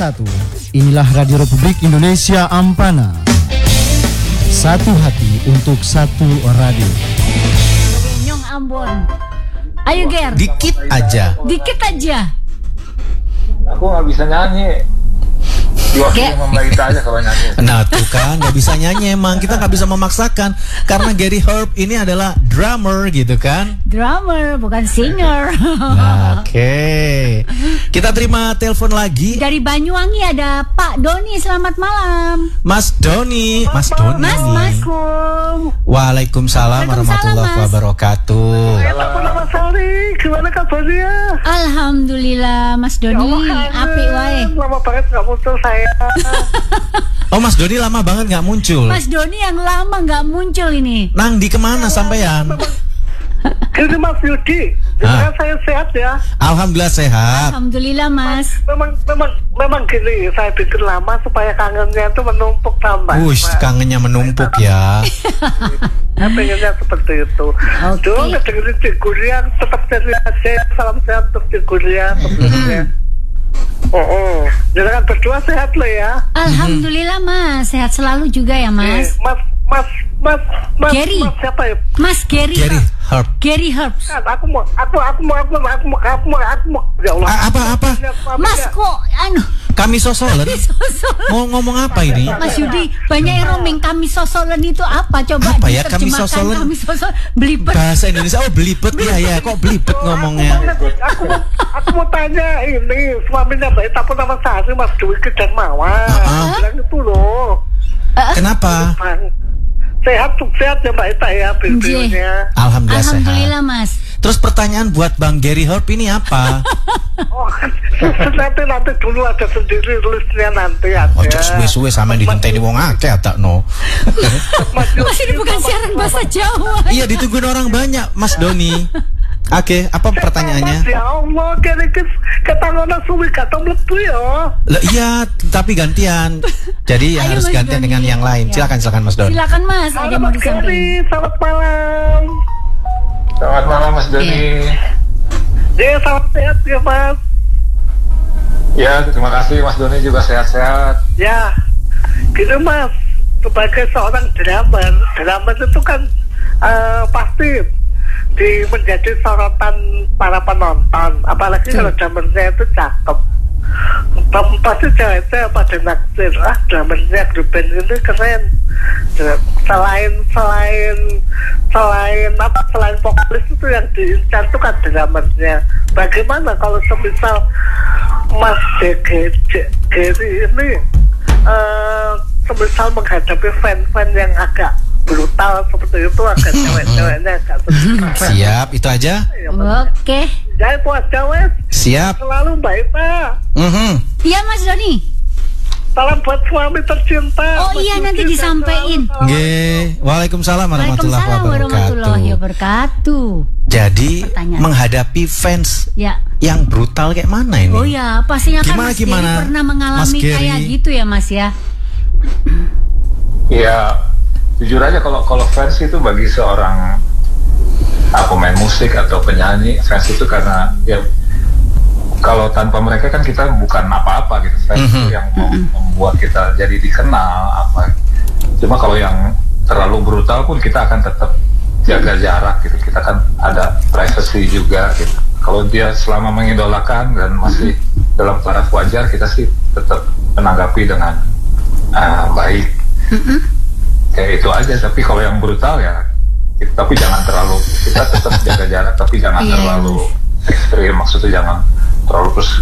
satu. Inilah Radio Republik Indonesia Ampana. Satu hati untuk satu radio. Nyong Ambon. Ayo Ger. Dikit aja. Dikit aja. Aku nggak bisa nyanyi. Diwakili sama Mbak Ita aja kalau nyanyi. Nah tuh kan gak bisa nyanyi emang. Kita gak bisa memaksakan. Karena Gary Herb ini adalah drummer gitu kan. Drummer bukan singer. Nah, oke. Kita terima telepon lagi. Dari Banyuwangi ada Pak Doni. Selamat malam. Mas Doni. Mas Doni. Assalamualaikum. Waalaikumsalam warahmatullahi wabarakatuh. Nama Sari, gimana kabarnya? Alhamdulillah Mas Doni. Apik wae. Lama banget gak muncul saya. Oh Mas Doni lama banget gak muncul. Mas Doni yang lama gak muncul ini. Nang di kemana sampean? Gini Mas Yudi, saya sehat ya. Alhamdulillah sehat. Alhamdulillah Mas. Memang gini, saya bikin lama supaya kangennya itu menumpuk tambah. Kangennya menumpuk ya. Saya pengennya seperti itu. Dulu dengerin Cigurian, tetap jadi aja. Salam sehat untuk Cigurian. Jadi kan berdua sehat lo ya. Alhamdulillah Mas, sehat selalu juga ya Mas. Mas Gary. Mas siapa ya? Mas Gary. Gary Herb. Gary Herb. Aku mau ya Allah. Apa? Mas kok Kami sosolen. Mau ngomong apa ini? Mas Yudi, banyak yang roaming kami sosolen itu apa? Coba apa ya kami sosolen? Kami sosolen belibet. Bahasa Indonesia belibet ya kok belibet ngomongnya. Aku mau tanya ini suaminya Mbak Ita pun nama Sari Mas Dwi dan Mawar. Bilang itu loh. Kenapa? Sehat ya Mbak Ita ya bilbilnya. Alhamdulillah Mas. Terus pertanyaan buat Bang Gary Herb ini apa? Nanti dulu ada sendiri listnya nanti aja. Ojo suwe-suwe sama digenteni wong akeh tak no. Mas ini bukan siaran bahasa Jawa. Iya ditungguin orang banyak Mas Doni. Oke, apa pertanyaannya? Ya Allah, ketangono suwi gak mlebu ya. Lah iya, tapi gantian. Jadi harus Mas gantian Doni. dengan yang lain. Silakan Mas Doni. Silakan Mas, ada yang mau disampaikan. Selamat malam. Selamat malam Mas Doni. Ya, salam sehat ya Mas. Ya, terima kasih Mas Doni juga sehat-sehat. Ya, gitu Mas. Sebagai seorang drummer itu kan pasti menjadi sorotan para penonton. Apalagi kalau drummernya itu cakep. Pasti cewek-cewek pada naksir. Drummernya grup band ini keren. Selain vokalis itu yang diincar itu kan drummernya. Bagaimana kalau semisal Mas Gary ini semisal menghadapi fan-fan yang agak brutal seperti itu, agak cewek-ceweknya agak Siap, itu aja. Oke. Ya itu aja wes. Siap. Selalu Mbak Ita. Iya Mas Doni. Salam buat suami tercinta. Oh iya nanti disampaikan. Nggih. Waalaikumsalam warahmatullahi wabarakatuh. Jadi menghadapi fans yang brutal kayak mana ini? Oh ya, pastinya kan Mas Gary pernah mengalami kayak gitu ya Mas ya. Ya, jujur aja kalau fans itu bagi seorang pemain musik atau penyanyi, fans itu karena ya kalau tanpa mereka kan kita bukan apa-apa gitu. Fans itu yang membuat kita jadi dikenal apa. Cuma kalau yang terlalu brutal pun kita akan tetap jaga jarak gitu. Kita kan ada privacy juga gitu. Kalau dia selama mengidolakan dan masih dalam taraf wajar, kita sih tetap menanggapi dengan baik. Kayak itu aja. Tapi kalau yang brutal ya tapi jangan terlalu, kita tetap jaga jarak tapi jangan terlalu ekstrim. Maksudnya jangan terlalu terus